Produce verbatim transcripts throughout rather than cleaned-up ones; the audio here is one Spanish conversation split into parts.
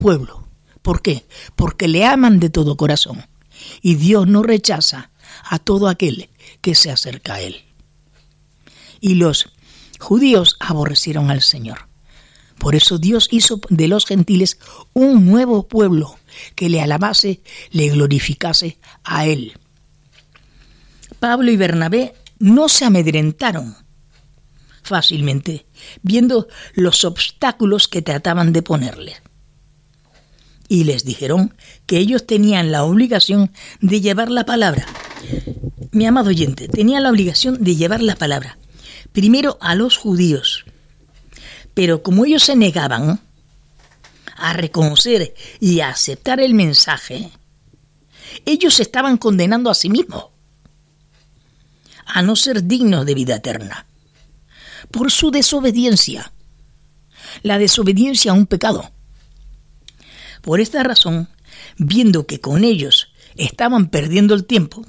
pueblo. ¿Por qué? Porque le aman de todo corazón. Y Dios no rechaza a todo aquel que se acerca a Él. Y los judíos aborrecieron al Señor. Por eso Dios hizo de los gentiles un nuevo pueblo que le alabase, le glorificase a Él. Pablo y Bernabé no se amedrentaron fácilmente, viendo los obstáculos que trataban de ponerle. Y les dijeron que ellos tenían la obligación de llevar la palabra. Mi amado oyente, tenían la obligación de llevar la palabra, primero a los judíos. Pero como ellos se negaban a reconocer y a aceptar el mensaje, ellos se estaban condenando a sí mismos a no ser dignos de vida eterna por su desobediencia, la desobediencia a un pecado. Por esta razón, viendo que con ellos estaban perdiendo el tiempo,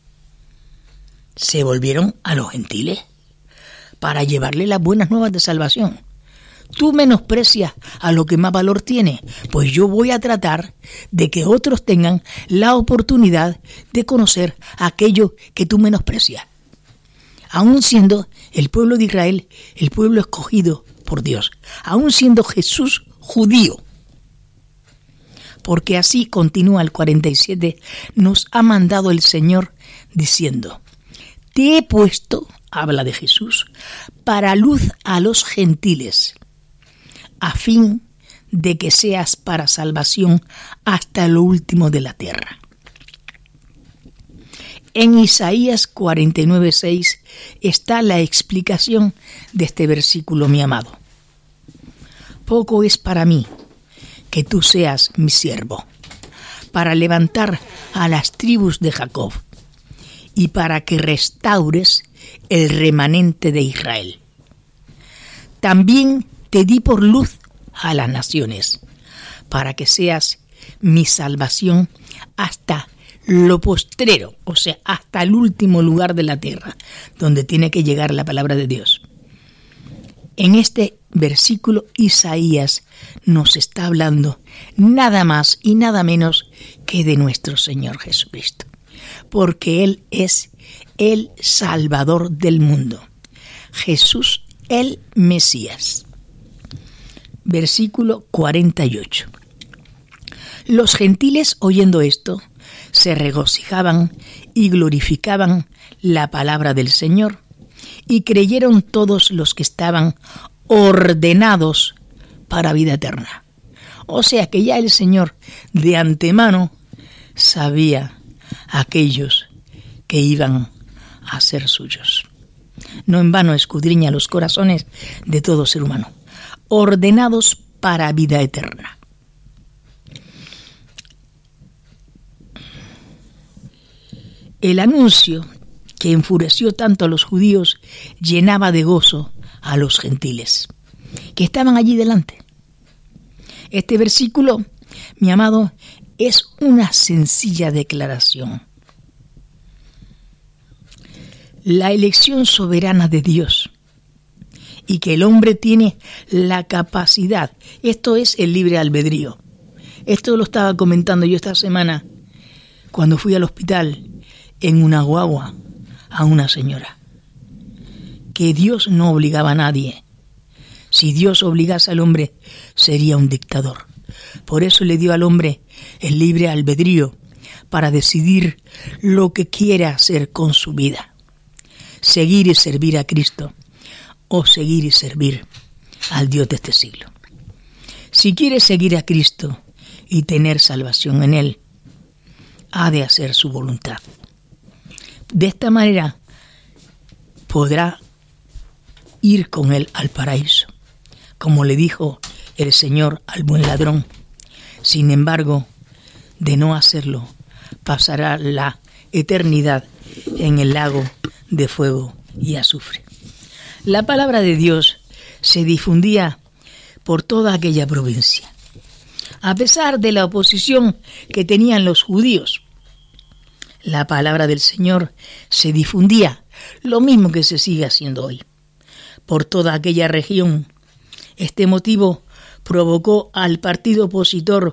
se volvieron a los gentiles para llevarle las buenas nuevas de salvación. Tú menosprecias a lo que más valor tiene, pues yo voy a tratar de que otros tengan la oportunidad de conocer aquello que tú menosprecias. Aún siendo el pueblo de Israel el pueblo escogido por Dios, aún siendo Jesús judío. Porque así continúa el cuarenta y siete, nos ha mandado el Señor diciendo: te he puesto, habla de Jesús, para luz a los gentiles, a fin de que seas para salvación hasta lo último de la tierra. En Isaías cuarenta y nueve, seis está la explicación de este versículo, mi amado. Poco es para mí que tú seas mi siervo, para levantar a las tribus de Jacob y para que restaures el remanente de Israel. También te di por luz a las naciones, para que seas mi salvación hasta lo postrero, o sea, hasta el último lugar de la tierra, donde tiene que llegar la palabra de Dios. En este versículo, Isaías nos está hablando nada más y nada menos que de nuestro Señor Jesucristo, porque Él es el Salvador del mundo, Jesús el Mesías. Versículo cuarenta y ocho. Los gentiles, oyendo esto, se regocijaban y glorificaban la palabra del Señor, y creyeron todos los que estaban ordenados para vida eterna. O sea que ya el Señor de antemano sabía aquellos que iban a ser suyos. No en vano escudriña los corazones de todo ser humano. Ordenados para vida eterna. El anuncio que enfureció tanto a los judíos llenaba de gozo a los gentiles que estaban allí delante. Este versículo, mi amado, es una sencilla declaración. La elección soberana de Dios y que el hombre tiene la capacidad, esto es el libre albedrío. Esto lo estaba comentando yo esta semana cuando fui al hospital en una guagua a una señora, que Dios no obligaba a nadie. Si Dios obligase al hombre, sería un dictador. Por eso le dio al hombre el libre albedrío para decidir lo que quiere hacer con su vida. Seguir y servir a Cristo o seguir y servir al Dios de este siglo. Si quiere seguir a Cristo y tener salvación en Él, ha de hacer su voluntad. De esta manera podrá ir con Él al paraíso, como le dijo el Señor al buen ladrón. Sin embargo, de no hacerlo, pasará la eternidad en el lago de fuego y azufre. La palabra de Dios se difundía por toda aquella provincia. A pesar de la oposición que tenían los judíos, la palabra del Señor se difundía, lo mismo que se sigue haciendo hoy, por toda aquella región. Este motivo provocó al partido opositor